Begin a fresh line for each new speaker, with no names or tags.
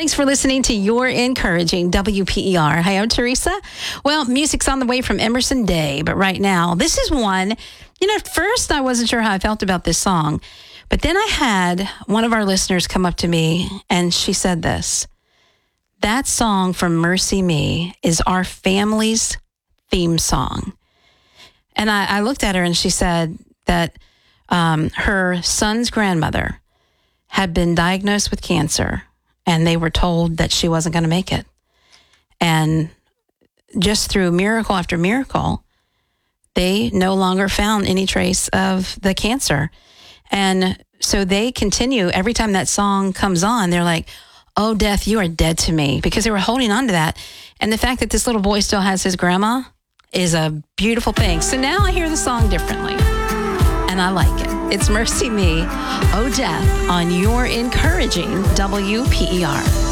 Thanks for listening to Your Encouraging WPER. Hi, I'm Teresa. Well, music's on the way from Emerson Day, but right now, this is one, at first I wasn't sure how I felt about this song, but then I had one of our listeners come up to me and she said this: that song from Mercy Me is our family's theme song. And I looked at her and she said that her son's grandmother had been diagnosed with cancer and they were told that she wasn't going to make it. And just through miracle after miracle, they no longer found any trace of the cancer. And so they continue, every time that song comes on, they're like, "Oh, death, you are dead to me," because they were holding on to that. And the fact that this little boy still has his grandma is a beautiful thing. So now I hear the song differently, and I like it. It's Mercy Me, Oh Death, on Your Encouraging WPER.